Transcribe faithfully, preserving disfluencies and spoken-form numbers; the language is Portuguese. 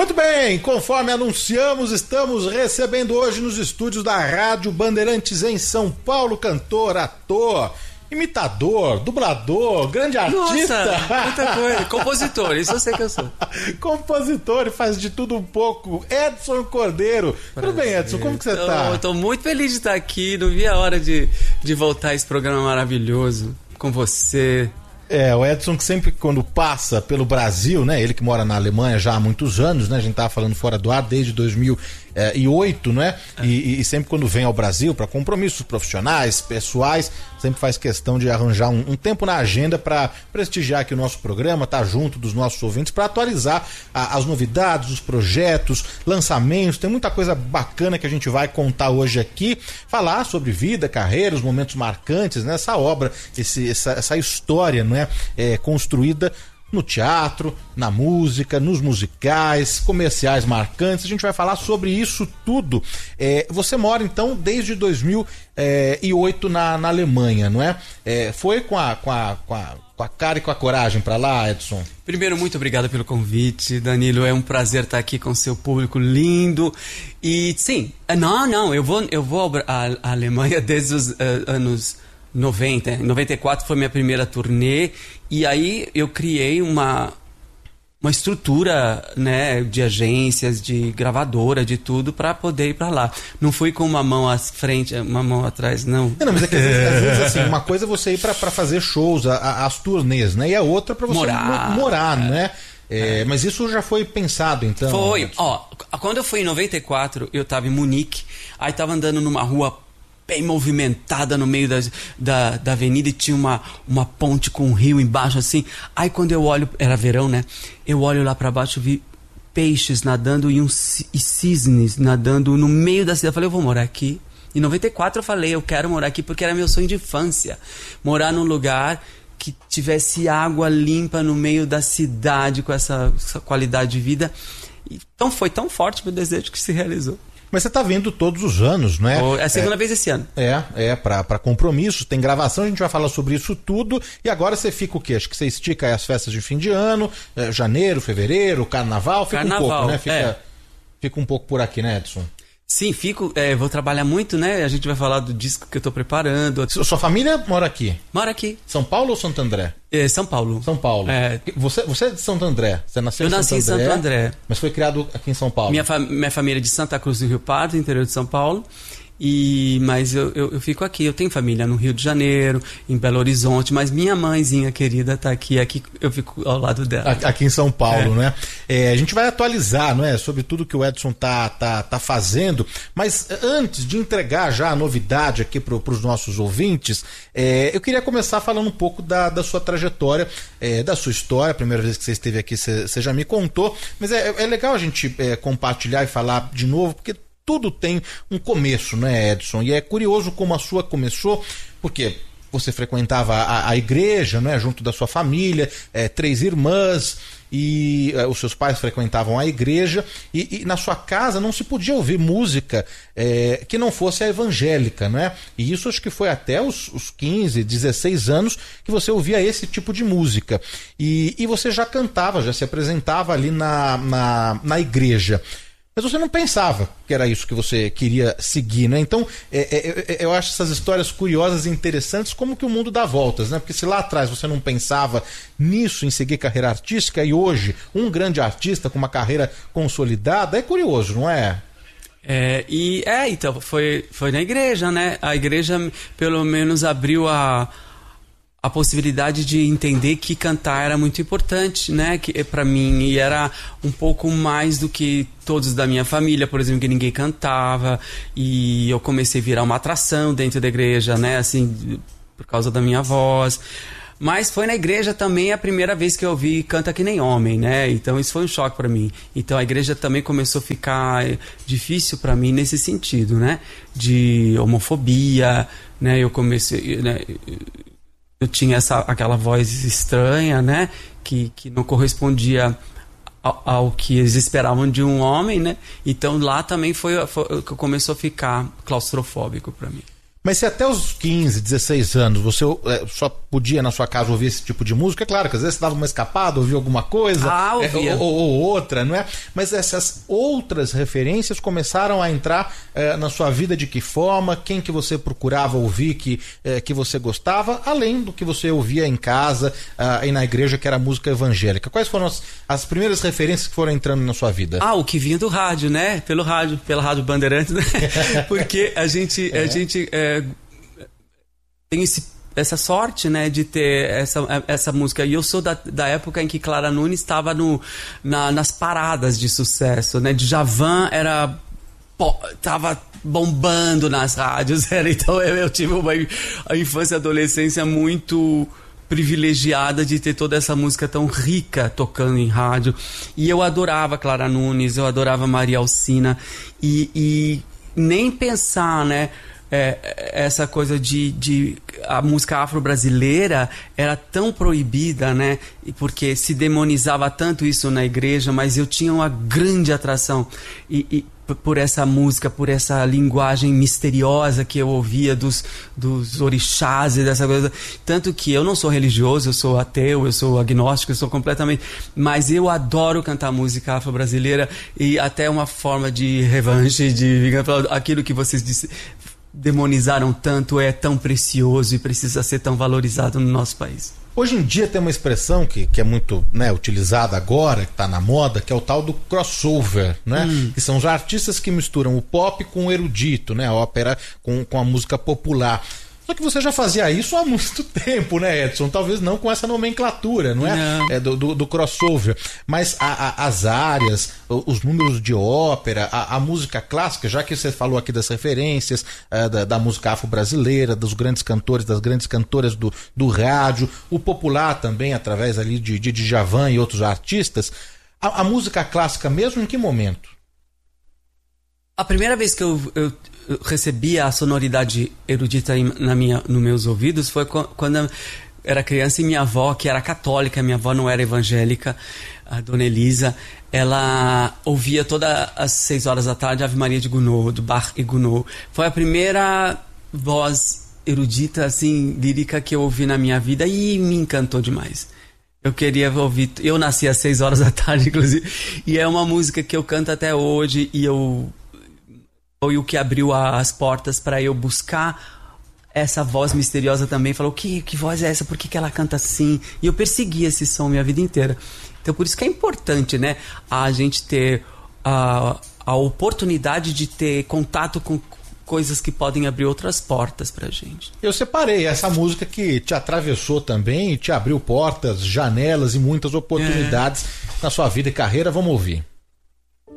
Muito bem, conforme anunciamos, estamos recebendo hoje nos estúdios da Rádio Bandeirantes em São Paulo, cantor, ator, imitador, dublador, grande artista. Nossa, muita coisa. Compositor, isso eu sei que eu sou. Compositor e faz de tudo um pouco. Edson Cordeiro. Prazer. Tudo bem, Edson? Como que você tô, tá? Eu tô muito feliz de estar aqui. Não vi a hora de, de voltar a esse programa maravilhoso com você. É, o Edson que sempre quando passa pelo Brasil, né, ele que mora na Alemanha já há muitos anos, né, a gente tava falando fora do ar desde dois mil e oito, né, é. e, e sempre quando vem ao Brasil para compromissos profissionais, pessoais, sempre faz questão de arranjar um, um tempo na agenda para prestigiar aqui o nosso programa, tá junto dos nossos ouvintes para atualizar a, as novidades, os projetos, lançamentos, tem muita coisa bacana que a gente vai contar hoje aqui, falar sobre vida, carreira, os momentos marcantes, né, essa obra, esse, essa, essa história, né, é, construída no teatro, na música, nos musicais, comerciais marcantes. A gente vai falar sobre isso tudo. É, você mora então desde dois mil e oito na, na Alemanha, não é? é foi com a, com, a, com, a, com a cara e com a coragem para lá, Edson? Primeiro, muito obrigado pelo convite, Danilo. É um prazer estar aqui com seu público lindo. E sim, não, não, eu vou, eu vou à Alemanha desde os uh, anos noventa. Em noventa e quatro foi minha primeira turnê e aí eu criei uma uma estrutura, né, de agências, de gravadora, de tudo para poder ir para lá. Não fui com uma mão à frente, uma mão atrás, não. Não, mas é que às vezes, às vezes assim, uma coisa é você ir para fazer shows, a, a, as turnês, né, e a outra para você morar, morar, é. né? É, é. Mas isso já foi pensado, então? Foi. Ó, quando eu fui em noventa e quatro, eu tava em Munique, aí tava andando numa rua bem movimentada no meio da, da, da avenida e tinha uma, uma ponte com um rio embaixo assim. Aí quando eu olho, era verão, né? Eu olho lá pra baixo, vi peixes nadando e, um, e cisnes nadando no meio da cidade. Eu falei, eu vou morar aqui. Em noventa e quatro eu falei, eu quero morar aqui porque era meu sonho de infância. Morar num lugar que tivesse água limpa no meio da cidade com essa, essa qualidade de vida. Então foi tão forte meu desejo que se realizou. Mas você tá vindo todos os anos, não é? É a segunda é, vez esse ano. É, é, pra, pra compromissos, tem gravação, a gente vai falar sobre isso tudo. E agora você fica o quê? Acho que você estica aí as festas de fim de ano, é, janeiro, fevereiro, carnaval, fica carnaval, um pouco, né? Fica, é. fica um pouco por aqui, né, Edson? Sim, fico, é, vou trabalhar muito, né? A gente vai falar do disco que eu tô preparando. Sua família mora aqui? Mora aqui. São Paulo ou Santo André? É, São Paulo. São Paulo. É. Você, você é de Santo André? Você nasceu eu em Santo nasci André, em Santo André. Mas foi criado aqui em São Paulo? Minha, fa minha família é de Santa Cruz do Rio Pardo, interior de São Paulo. E, mas eu, eu, eu fico aqui, eu tenho família no Rio de Janeiro, em Belo Horizonte, mas minha mãezinha querida tá aqui, aqui eu fico ao lado dela. Aqui em São Paulo, é. né? É, a gente vai atualizar, não é, sobre tudo que o Edson tá, tá, tá fazendo, mas antes de entregar já a novidade aqui para os nossos ouvintes, é, eu queria começar falando um pouco da, da sua trajetória, é, da sua história. A primeira vez que você esteve aqui você já me contou, mas é, é legal a gente é, compartilhar e falar de novo, porque tudo tem um começo, né, Edson? E é curioso como a sua começou, porque você frequentava a, a igreja, né, junto da sua família, é, três irmãs, e é, os seus pais frequentavam a igreja, e, e na sua casa não se podia ouvir música é, que não fosse a evangélica, né? E isso acho que foi até os, os quinze, dezesseis anos que você ouvia esse tipo de música. E, e você já cantava, já se apresentava ali na, na, na igreja. Mas você não pensava que era isso que você queria seguir, né? Então, é, é, é, eu acho essas histórias curiosas e interessantes, como que o mundo dá voltas, né? Porque se lá atrás você não pensava nisso, em seguir carreira artística, e hoje um grande artista com uma carreira consolidada, é curioso, não é? É, e, é então, foi, foi na igreja, né? A igreja, pelo menos, abriu a... a possibilidade de entender que cantar era muito importante, né, que para mim, e era um pouco mais do que todos da minha família, por exemplo, que ninguém cantava, e eu comecei a virar uma atração dentro da igreja, né, assim, por causa da minha voz. Mas foi na igreja também a primeira vez que eu ouvi Canta Que Nem Homem, né? Então isso foi um choque para mim. Então a igreja também começou a ficar difícil para mim nesse sentido, né? De homofobia, né? Eu comecei, né? Eu tinha essa, aquela voz estranha, né? Que, que não correspondia ao, ao que eles esperavam de um homem, né? Então lá também foi, foi que começou a ficar claustrofóbico para mim. Mas se até os quinze, dezesseis anos você é, só podia na sua casa ouvir esse tipo de música, é claro que às vezes você dava uma escapada, ouvia alguma coisa, ah, ouvia. É, ou, ou outra, não é? Mas essas outras referências começaram a entrar é, na sua vida de que forma, quem que você procurava ouvir que, é, que você gostava, além do que você ouvia em casa uh, e na igreja, que era música evangélica. Quais foram as, as primeiras referências que foram entrando na sua vida? Ah, o que vinha do rádio, né? Pelo rádio, pela Rádio Bandeirantes, né? Porque a gente... É. A gente é, tem esse, essa sorte, né, de ter essa, essa música. E eu sou da, da época em que Clara Nunes estava no, na, nas paradas de sucesso, né? Djavan era... Tava bombando nas rádios, era, então eu, eu tive uma a infância e adolescência muito privilegiada de ter toda essa música tão rica tocando em rádio. E eu adorava Clara Nunes, eu adorava Maria Alcina, e, e nem pensar, né? É, essa coisa de, de a música afro-brasileira era tão proibida, né? Porque se demonizava tanto isso na igreja, mas eu tinha uma grande atração e, e por essa música, por essa linguagem misteriosa que eu ouvia dos, dos orixás e dessa coisa. Tanto que eu não sou religioso, eu sou ateu, eu sou agnóstico, eu sou completamente... Mas eu adoro cantar música afro-brasileira, e até uma forma de revanche, de aquilo que vocês disseram, demonizaram tanto, é tão precioso e precisa ser tão valorizado no nosso país. Hoje em dia tem uma expressão que, que é muito, né, utilizada agora, que está na moda, que é o tal do crossover, né? Hum. Que são os artistas que misturam o pop com o erudito, né? A ópera com, com a música popular. Só que você já fazia isso há muito tempo, né, Edson? Talvez não com essa nomenclatura, não é? Não. É do, do, do crossover. Mas a, a, as áreas, os números de ópera, a, a música clássica, já que você falou aqui das referências é, da, da música afro-brasileira, dos grandes cantores, das grandes cantoras do, do rádio, o popular também, através ali de, de Djavan e outros artistas. A, a música clássica mesmo, em que momento? A primeira vez que eu... eu... Eu recebi a sonoridade erudita na minha, nos meus ouvidos foi quando eu era criança, e minha avó, que era católica, minha avó não era evangélica, a dona Elisa, ela ouvia todas as seis horas da tarde Ave Maria de Gounod, do Bach e Gounod. Foi a primeira voz erudita, assim, lírica que eu ouvi na minha vida, e me encantou demais. Eu queria ouvir... Eu nasci às seis horas da tarde, inclusive, e é uma música que eu canto até hoje, e eu... Foi o que abriu as portas para eu buscar essa voz misteriosa também. Falou, que, que voz é essa? Por que, que ela canta assim? E eu persegui esse som minha vida inteira. Então, por isso que é importante, né, a gente ter a, a oportunidade de ter contato com coisas que podem abrir outras portas pra gente. Eu separei essa música que te atravessou também, te abriu portas, janelas e muitas oportunidades é. na sua vida e carreira. Vamos ouvir.